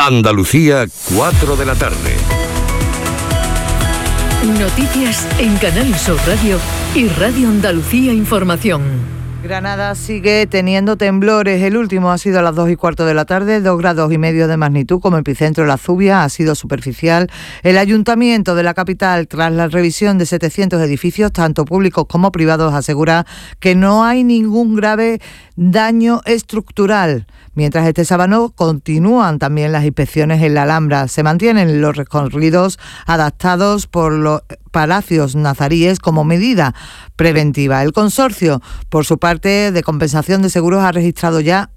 Andalucía, 4 de la tarde. Noticias en Canal Sur Radio y Radio Andalucía Información. Granada sigue teniendo temblores. El último ha sido a las 2:15 de la tarde, 2,5 grados de magnitud. Como epicentro la Zubia ha sido superficial. El Ayuntamiento de la capital, tras la revisión de 700 edificios, tanto públicos como privados, asegura que no hay ningún grave daño estructural. Mientras este sábado continúan también las inspecciones en la Alhambra. Se mantienen los recorridos adaptados por los palacios nazaríes como medida preventiva. El consorcio, por su parte, de compensación de seguros ha registrado ya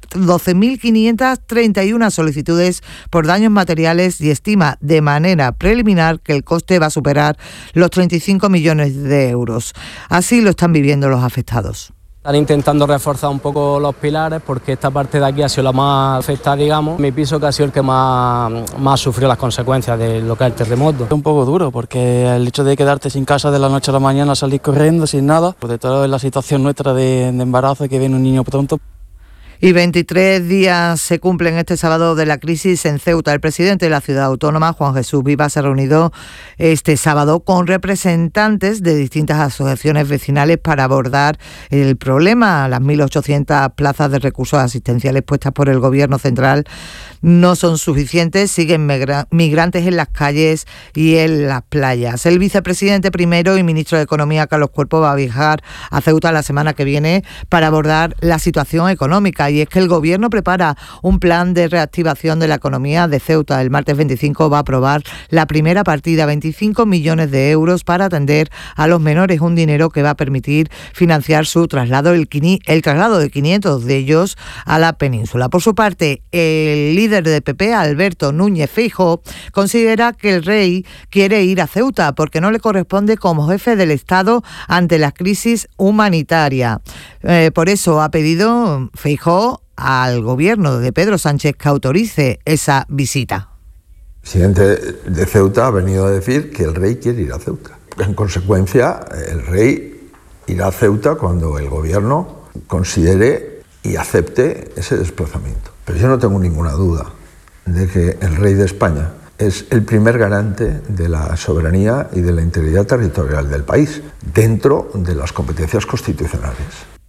12.531 solicitudes por daños materiales y estima de manera preliminar que el coste va a superar los 35 millones de euros. Así lo están viviendo los afectados. Están intentando reforzar un poco los pilares porque esta parte de aquí ha sido la más afectada, digamos. Mi piso que ha sido el que más sufrió las consecuencias de lo que es el terremoto. Es un poco duro porque el hecho de quedarte sin casa de la noche a la mañana, salir corriendo sin nada, pues de toda la situación nuestra de embarazo, que viene un niño pronto. Y 23 días se cumplen este sábado de la crisis en Ceuta. El presidente de la ciudad autónoma, Juan Jesús Vivas, se ha reunido este sábado con representantes de distintas asociaciones vecinales para abordar el problema. Las 1.800 plazas de recursos asistenciales puestas por el Gobierno central no son suficientes. Siguen migrantes en las calles y en las playas. El vicepresidente primero y ministro de Economía, Carlos Cuerpo, va a viajar a Ceuta la semana que viene para abordar la situación económica. Y es que el Gobierno prepara un plan de reactivación de la economía de Ceuta. El martes 25 va a aprobar la primera partida, 25 millones de euros para atender a los menores, un dinero que va a permitir financiar su traslado, el traslado de 500 de ellos a la península. Por su parte, el líder de PP, Alberto Núñez Feijóo, considera que el rey quiere ir a Ceuta porque no le corresponde como jefe del Estado ante la crisis humanitaria. Por eso ha pedido Feijóo al gobierno de Pedro Sánchez que autorice esa visita. El presidente de Ceuta ha venido a decir que el rey quiere ir a Ceuta. En consecuencia, el rey irá a Ceuta cuando el gobierno considere y acepte ese desplazamiento. Pero yo no tengo ninguna duda de que el rey de España es el primer garante de la soberanía y de la integridad territorial del país, dentro de las competencias constitucionales.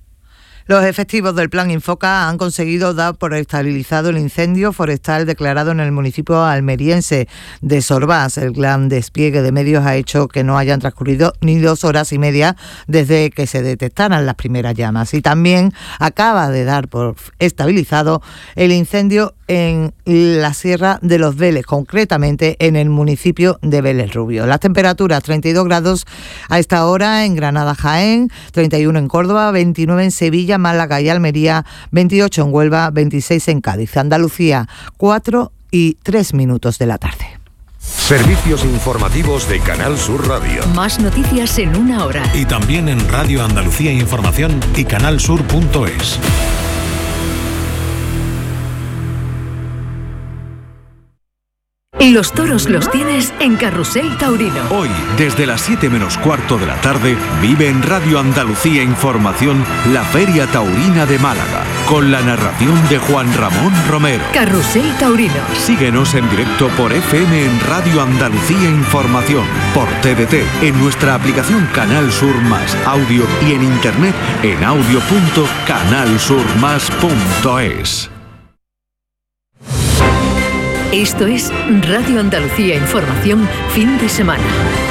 Los efectivos del Plan Infoca han conseguido dar por estabilizado el incendio forestal declarado en el municipio almeriense de Sorbás. El gran despliegue de medios ha hecho que no hayan transcurrido ni 2 horas y media desde que se detectaran las primeras llamas. Y también acaba de dar por estabilizado el incendio en la Sierra de los Vélez, concretamente en el municipio de Vélez Rubio. Las temperaturas: 32 grados a esta hora en Granada, Jaén, 31 en Córdoba, 29 en Sevilla, Málaga y Almería, 28 en Huelva, 26 en Cádiz. Andalucía, 4:03 de la tarde. Servicios informativos de Canal Sur Radio. Más noticias en una hora. Y también en Radio Andalucía Información y canalsur.es. Los toros los tienes en Carrusel Taurino. Hoy, desde las 7:15 de la tarde, vive en Radio Andalucía Información la Feria Taurina de Málaga, con la narración de Juan Ramón Romero. Carrusel Taurino. Síguenos en directo por FM en Radio Andalucía Información, por TDT, en nuestra aplicación Canal Sur Más Audio y en internet en audio.canalsurmas.es. Esto es Radio Andalucía Información, fin de semana.